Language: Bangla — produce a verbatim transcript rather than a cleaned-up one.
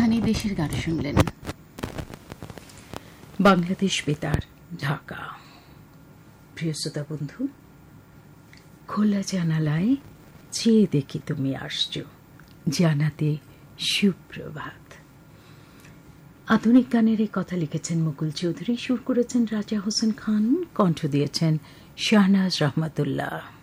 গানে দেশের গান শুনলেন। বাংলাদেশ বেতার, ঢাকা। প্রিয় শ্রোতা বন্ধু, খোলা জানালায় চেয়ে দেখি তুমি আসছো, জানাতে সুপ্রভাত। আধুনিক গানের এই কথা লিখেছেন মুকুল চৌধুরী, সুর করেছেন রাজা হোসেন খান, কণ্ঠ দিয়েছেন শাহনাজ রহমাতুল্লাহ।